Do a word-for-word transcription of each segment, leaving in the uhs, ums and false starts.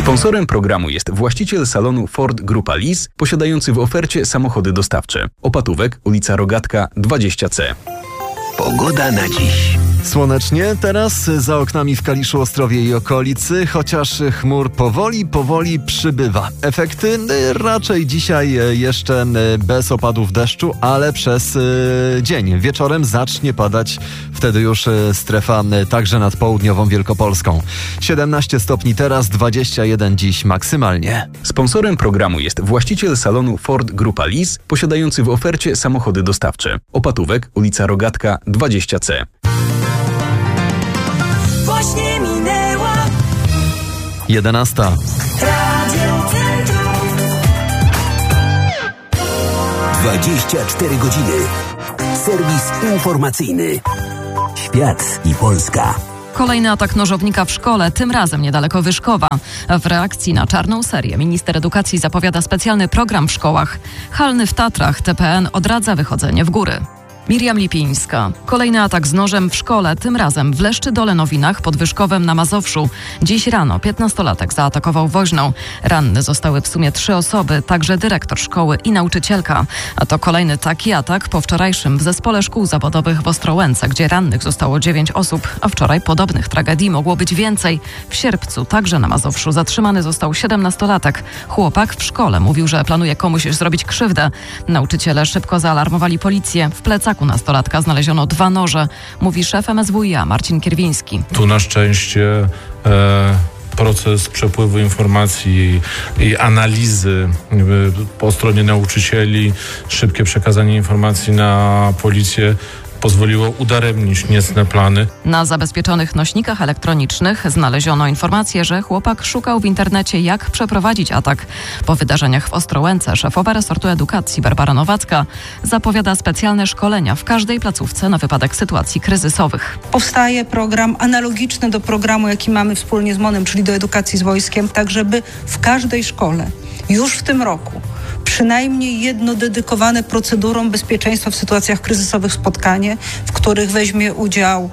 Sponsorem programu jest właściciel salonu Ford Grupa Lis, posiadający w ofercie samochody dostawcze. Opatówek, ulica Rogatka dwadzieścia C. Pogoda na dziś. Słonecznie teraz za oknami w Kaliszu, Ostrowie i okolicy, chociaż chmur powoli, powoli przybywa. Efekty raczej dzisiaj jeszcze bez opadów deszczu, ale przez dzień. Wieczorem zacznie padać wtedy już strefa także nad południową Wielkopolską. siedemnaście stopni teraz, dwadzieścia jeden dziś maksymalnie. Sponsorem programu jest właściciel salonu Ford Grupa Lis, posiadający w ofercie samochody dostawcze. Opatówek, ulica Rogatka dwadzieścia C. Właśnie minęła jedenasta. Radio Centrum. dwadzieścia cztery godziny. Serwis informacyjny. Świat i Polska. Kolejny atak nożownika w szkole, tym razem niedaleko Wyszkowa. W reakcji na czarną serię minister edukacji zapowiada specjalny program w szkołach. Halny w Tatrach, T P N odradza wychodzenie w góry. Miriam Lipińska. Kolejny atak z nożem w szkole, tym razem w Leszczy-Dole-Nowinach pod Wyszkowem na Mazowszu. Dziś rano piętnastolatek zaatakował woźną. Ranne zostały w sumie trzy osoby, także dyrektor szkoły i nauczycielka. A to kolejny taki atak po wczorajszym w Zespole Szkół Zawodowych w Ostrołęce, gdzie rannych zostało dziewięć osób, a wczoraj podobnych tragedii mogło być więcej. W Sierpcu, także na Mazowszu, zatrzymany został siedemnastolatek. Chłopak w szkole mówił, że planuje komuś zrobić krzywdę. Nauczyciele szybko zaalarmowali policję. W plecach u nastolatka znaleziono dwa noże, mówi szef M S W i A Marcin Kierwiński. Tu na szczęście e, proces przepływu informacji i, i analizy e, po stronie nauczycieli, szybkie przekazanie informacji na policję pozwoliło udaremnić niecne plany. Na zabezpieczonych nośnikach elektronicznych znaleziono informację, że chłopak szukał w internecie, jak przeprowadzić atak. Po wydarzeniach w Ostrołęce szefowa resortu edukacji Barbara Nowacka zapowiada specjalne szkolenia w każdej placówce na wypadek sytuacji kryzysowych. Powstaje program analogiczny do programu, jaki mamy wspólnie z MON-em, czyli do edukacji z wojskiem, tak żeby w każdej szkole już w tym roku przynajmniej jedno dedykowane procedurom bezpieczeństwa w sytuacjach kryzysowych spotkanie, w których weźmie udział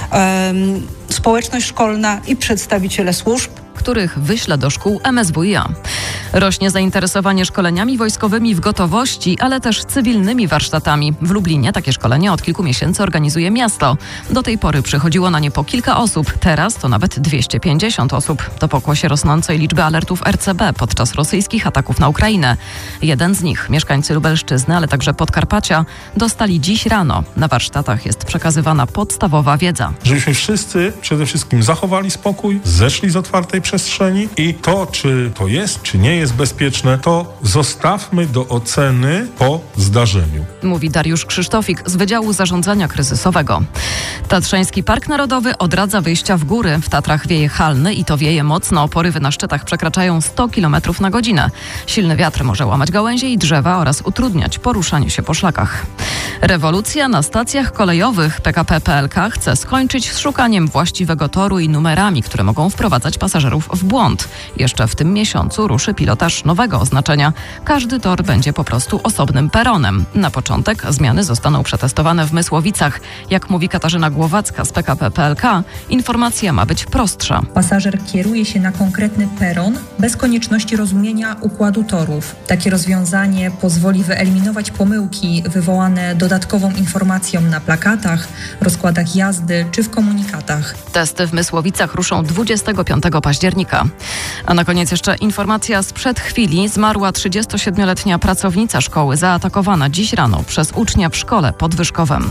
um, społeczność szkolna i przedstawiciele służb, których wyśle do szkół M S W i A. Rośnie zainteresowanie szkoleniami wojskowymi w gotowości, ale też cywilnymi warsztatami. W Lublinie takie szkolenia od kilku miesięcy organizuje miasto. Do tej pory przychodziło na nie po kilka osób, teraz to nawet dwieście pięćdziesiąt osób. To pokłosie rosnącej liczby alertów R C B podczas rosyjskich ataków na Ukrainę. Jeden z nich, mieszkańcy Lubelszczyzny, ale także Podkarpacia, dostali dziś rano. Na warsztatach jest przekazywana podstawowa wiedza. Żebyśmy wszyscy przede wszystkim zachowali spokój, zeszli z otwartej przestrzeni i to, czy to jest, czy nie jest bezpieczne, to zostawmy do oceny po zdarzeniu. Mówi Dariusz Krzysztofik z Wydziału Zarządzania Kryzysowego. Tatrzański Park Narodowy odradza wyjścia w góry. W Tatrach wieje halny i to wieje mocno. Porywy na szczytach przekraczają sto kilometrów na godzinę. Silny wiatr może łamać gałęzie i drzewa oraz utrudniać poruszanie się po szlakach. Rewolucja na stacjach kolejowych. P K P P L K chce skończyć z szukaniem właściwego toru i numerami, które mogą wprowadzać pasażerów w błąd. Jeszcze w tym miesiącu ruszy pilotaż nowego oznaczenia. Każdy tor będzie po prostu osobnym peronem. Na początek zmiany zostaną przetestowane w Mysłowicach. Jak mówi Katarzyna Głowacka z P K P P L K, informacja ma być prostsza. Pasażer kieruje się na konkretny peron bez konieczności rozumienia układu torów. Takie rozwiązanie pozwoli wyeliminować pomyłki wywołane dodatkową informacją na plakatach, rozkładach jazdy czy w komunikatach. Testy w Mysłowicach ruszą dwudziestego piątego października. A na koniec jeszcze informacja sprzed chwili. Zmarła trzydziestosiedmioletnia pracownica szkoły zaatakowana dziś rano przez ucznia w szkole pod Wyszkowem.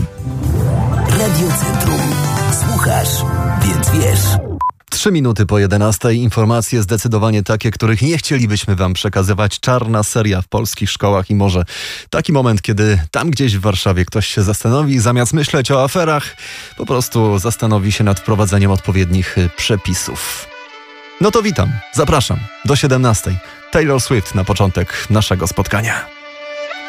Radio Centrum. Słuchasz, więc wiesz. Trzy minuty po jedenastej. Informacje zdecydowanie takie, których nie chcielibyśmy wam przekazywać. Czarna seria w polskich szkołach i może taki moment, kiedy tam gdzieś w Warszawie ktoś się zastanowi, zamiast myśleć o aferach, po prostu zastanowi się nad wprowadzeniem odpowiednich przepisów. No to witam, zapraszam do siedemnastej. Taylor Swift na początek naszego spotkania.